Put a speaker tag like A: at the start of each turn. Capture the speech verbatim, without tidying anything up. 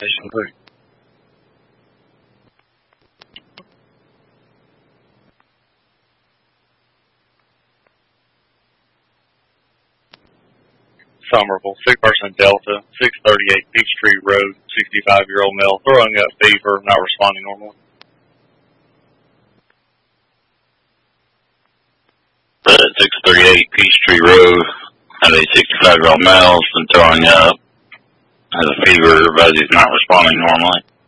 A: Station three. Somerville, sick person Delta, six thirty-eight Peachtree Road, sixty-five-year-old male, throwing up fever, not responding normally.
B: Uh, six thirty-eight Peachtree Road, have a sixty-five-year-old male, been throwing up, has a fever, but he's not responding normally.